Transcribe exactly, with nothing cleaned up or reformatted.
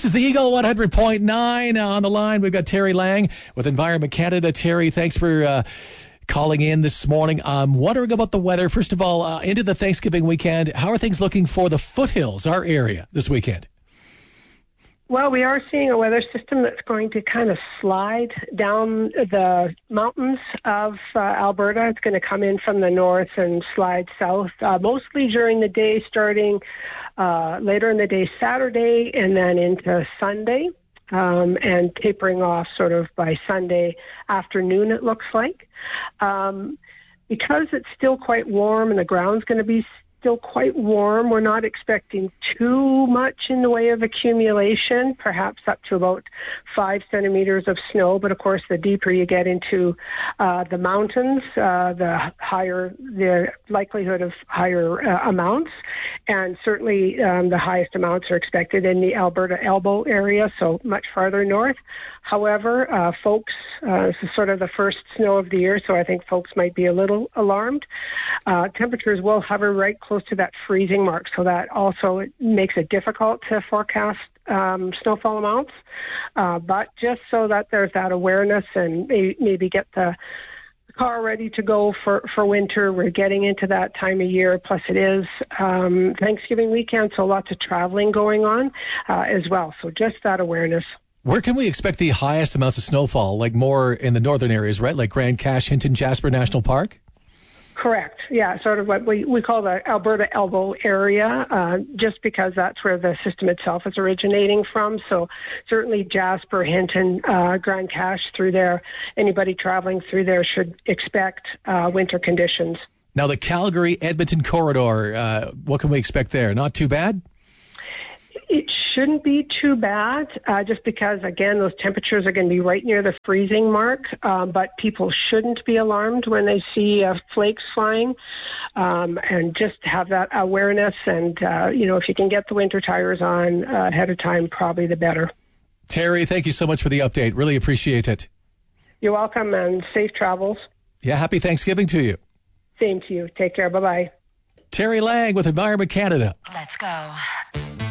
This is the Eagle one hundred point nine. Uh, on the line, we've got Terry Lang with Environment Canada. Terry, thanks for uh, calling in this morning. I'm wondering about the weather. First of all, uh, into the Thanksgiving weekend, how are things looking for the foothills, our area, this weekend? Well, we are seeing a weather system that's going to kind of slide down the mountains of uh, Alberta. It's going to come in from the north and slide south, uh, mostly during the day, starting uh, later in the day Saturday and then into Sunday, um, and tapering off sort of by Sunday afternoon, it looks like. Um, because it's still quite warm and the ground's going to be still quite warm, we're not expecting too much in the way of accumulation, perhaps up to about five centimeters of snow. But of course, the deeper you get into uh, the mountains, uh, the higher the likelihood of higher uh, amounts. And certainly um, the highest amounts are expected in the Alberta Elbow area, so much farther north. However, uh, folks, uh, this is sort of the first snow of the year, so I think folks might be a little alarmed. Uh, temperatures will hover right close to that freezing mark, so that also it makes it difficult to forecast um, snowfall amounts. Uh, but just so that there's that awareness and may, maybe get the car ready to go for, for winter. We're getting into that time of year, plus it is um, Thanksgiving weekend, so lots of traveling going on uh, as well. So just that awareness. Where can we expect the highest amounts of snowfall, like more in the northern areas, right? Like Grand Cache, Hinton, Jasper National Park? Correct. Yeah, sort of what we, we call the Alberta Elbow area, uh, just because that's where the system itself is originating from. So certainly Jasper, Hinton, uh, Grand Cache through there, anybody traveling through there should expect uh, winter conditions. Now the Calgary-Edmonton corridor, uh, what can we expect there? Not too bad? It shouldn't be too bad, uh, just because, again, those temperatures are going to be right near the freezing mark, um, but people shouldn't be alarmed when they see uh, flakes flying, um, and just have that awareness. And, uh, you know, if you can get the winter tires on uh, ahead of time, probably the better. Terry, thank you so much for the update. Really appreciate it. You're welcome, and safe travels. Yeah, happy Thanksgiving to you. Same to you. Take care. Bye-bye. Terry Lang with Environment Canada. Let's go.